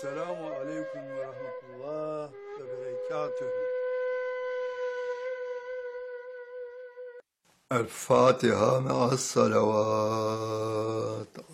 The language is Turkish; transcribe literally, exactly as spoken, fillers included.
Selamu aleyküm ve rahmetullah ve berekatühü. El Fatiha me'as salavat.